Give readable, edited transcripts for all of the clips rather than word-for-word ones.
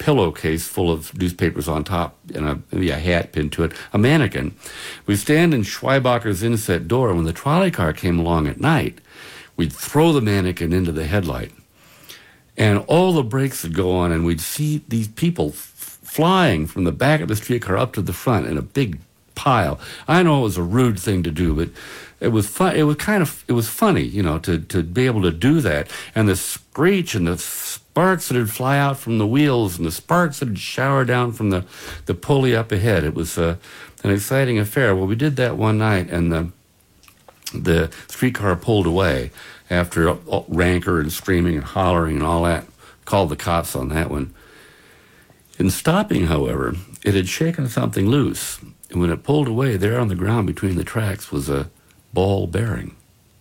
pillowcase full of newspapers on top and maybe a hat pinned to it, a mannequin. We'd stand in Schweibacher's inset door, and when the trolley car came along at night, we'd throw the mannequin into the headlight. And all the brakes would go on, and we'd see these people flying from the back of the streetcar up to the front in a big pile. I know it was a rude thing to do, but it was fun. It was funny, you know, to be able to do that. And the screech and the sparks that would fly out from the wheels and the sparks that would shower down from the pulley up ahead. It was an exciting affair. Well, we did that one night, and the streetcar pulled away after rancor and screaming and hollering and all that. Called the cops on that one. In stopping, however, it had shaken something loose. And when it pulled away, there on the ground between the tracks was a ball bearing.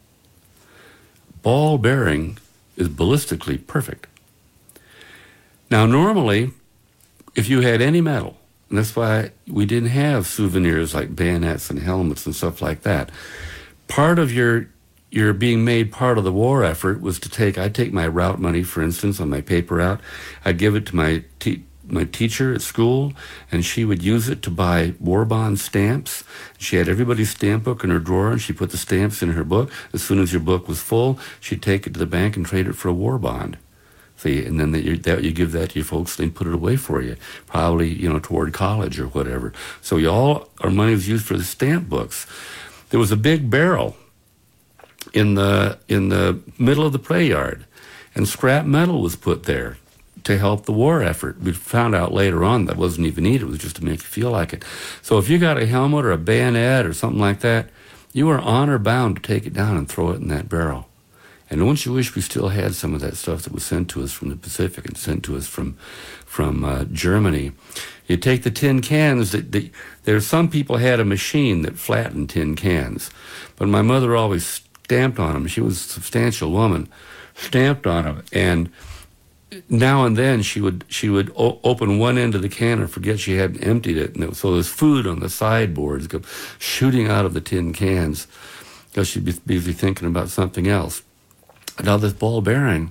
Ball bearing is ballistically perfect. Now, normally, if you had any metal, and that's why we didn't have souvenirs like bayonets and helmets and stuff like that, part of your being made part of the war effort was I'd take my route money, for instance, on my paper route. I'd give it to my teacher at school, and she would use it to buy war bond stamps. She had everybody's stamp book in her drawer, and she put the stamps in her book. As soon as your book was full, she'd take it to the bank and trade it for a war bond. See, and then you give that to your folks, they put it away for you, probably, you know, toward college or whatever. So all our money was used for the stamp books. There was a big barrel in the middle of the play yard, and scrap metal was put there to help the war effort. We found out later on that wasn't even needed. It was just to make you feel like it. So if you got a helmet or a bayonet or something like that, you were honor bound to take it down and throw it in that barrel. And don't you wish we still had some of that stuff that was sent to us from the Pacific and sent to us from Germany? You take the tin cans. There's some people had a machine that flattened tin cans, but my mother always stamped on them. She was a substantial woman, stamped on them, and now and then she would open one end of the can and forget she hadn't emptied it, and so there's food on the sideboards shooting out of the tin cans because she'd be busy thinking about something else. Now this ball bearing,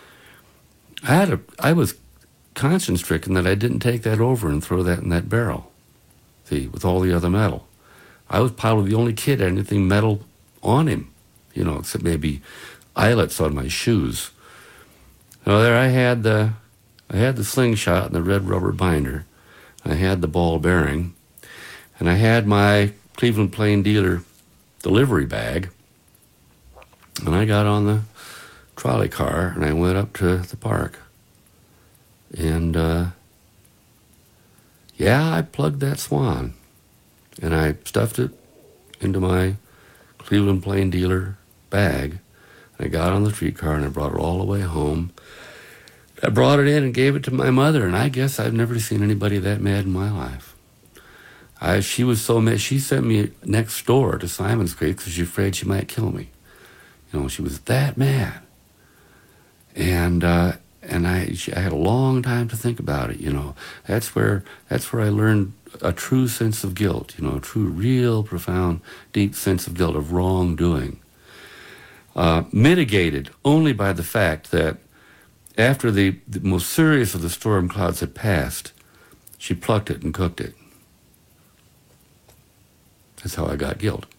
I was conscience stricken that I didn't take that over and throw that in that barrel. See, with all the other metal, I was probably the only kid that had anything metal on him, you know, except maybe eyelets on my shoes. Now there I had the slingshot and the red rubber binder. I had the ball bearing, and I had my Cleveland Plain Dealer delivery bag. And I got on the trolley car and I went up to the park. And I plugged that swan, and I stuffed it into my Cleveland Plain Dealer bag. I got on the streetcar and I brought it all the way home. I brought it in and gave it to my mother, and I guess I've never seen anybody that mad in my life. She was so mad. She sent me next door to Simon's Creek because she was afraid she might kill me. You know, she was that mad. And I had a long time to think about it. You know, that's where I learned a true sense of guilt. You know, a true, real, profound, deep sense of guilt of wrongdoing. Mitigated only by the fact that after the most serious of the storm clouds had passed, she plucked it and cooked it. That's how I got guilt.